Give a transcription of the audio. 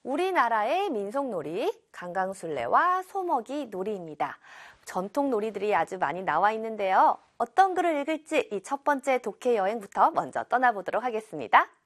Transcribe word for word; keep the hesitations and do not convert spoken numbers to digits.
우리나라의 민속놀이, 강강술래와 소먹이 놀이입니다. 전통 놀이들이 아주 많이 나와 있는데요. 어떤 글을 읽을지 이 첫 번째 독해 여행부터 먼저 떠나보도록 하겠습니다.